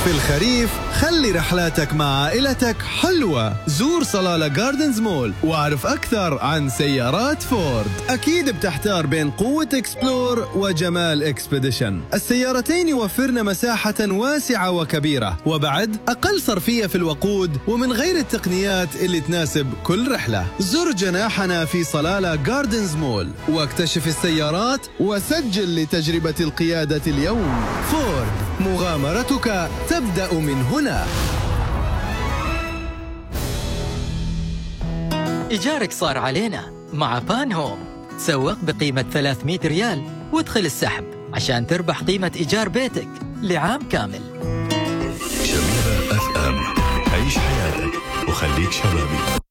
في الخريف خلي رحلاتك مع عائلتك حلوة. زور صلالة جاردنز مول واعرف أكثر عن سيارات فورد. أكيد بتحتار بين قوة إكسبلور وجمال إكسبيديشن. السيارتين يوفرن مساحة واسعة وكبيرة، وبعد أقل صرفية في الوقود، ومن غير التقنيات اللي تناسب كل رحلة. زر جناحنا في صلالة جاردنز مول واكتشف السيارات وسجل لتجربة القيادة اليوم. فورد، مغامرتك تبدأ من هنا. إيجارك صار علينا مع بان هوم. تسوق بقيمة 300 ريال وادخل السحب عشان تربح قيمة إيجار بيتك لعام كامل. شبيبة FM، عيش حياتك وخليك شبابي.